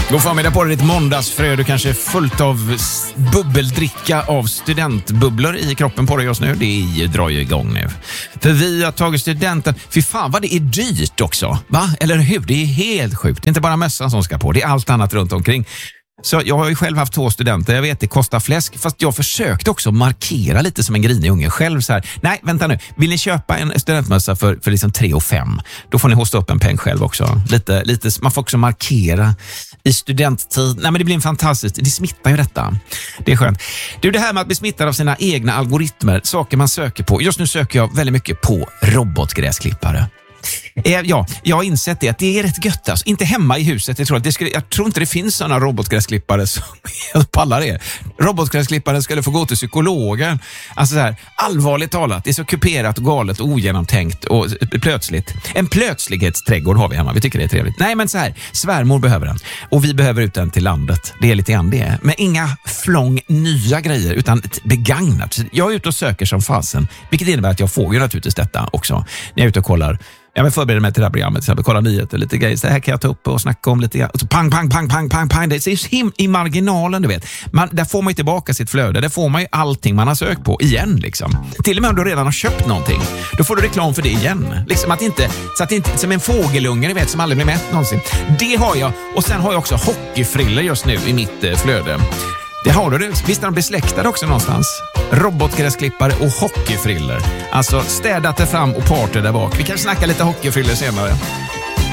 God förmiddag på ditt måndagsfrö. Du kanske är fullt av bubbeldricka av studentbubblor i kroppen på dig just nu. Det drar ju igång nu. För vi har tagit studenten. Fy fan vad det är dyrt också. Va? Eller hur? Det är helt sjukt. Det är inte bara mössan som ska på. Det är allt annat runt omkring. Så jag har ju själv haft 2 studenter. Jag vet det kostar fläsk. Fast jag försökte också markera lite som en grinig unge själv så här. Nej, vänta nu. Vill ni köpa en studentmössa för liksom 3 500? Då får ni hosta upp en peng själv också. Lite, man får också markera i studenttid. Nej, men det blir en fantastiskt. Det smittar ju detta. Det är skönt. Det här med att bli smittad av sina egna algoritmer. Saker man söker på. Just nu söker jag väldigt mycket på robotgräsklippare. Ja, jag har insett det att det är rätt gött alltså. Inte hemma i huset. Jag tror inte det finns sådana robotgräsklippare som pallar det. Robotgräsklipparen skulle få gå till psykologen. Alltså så här, allvarligt talat. Det är så kuperat och galet och ogenomtänkt och plötsligt. En plötslighetsträdgård har vi hemma. Vi tycker det är trevligt. Nej, men så här. Svärmor behöver den. Och vi behöver ut den till landet. Det är lite grann det. Men inga flång nya grejer utan begagnat. Jag är ute och söker som fasen. Vilket innebär att jag får ju naturligtvis detta också. När jag är ute och kollar. Jag förbereder mig till det här programmet. Så jag kollar nyheter lite grejer. Så här kan jag ta upp och snacka om lite. Och så pang. Det är i marginalen, du vet. Där får man ju tillbaka sitt flöde. Där får man ju allting man har sökt på igen, liksom. Till och med om du redan har köpt någonting. Då får du reklam för det igen. Liksom så att inte som en fågelunge, ni vet, som aldrig blir mätt någonsin. Det har jag. Och sen har jag också hockeyfriller just nu i mitt flöde. Det har du. Visst är de besläktade också någonstans? Robotgräsklippare och hockeyfriller. Alltså städat det fram och parter där bak. Vi kan snacka lite hockeyfriller senare.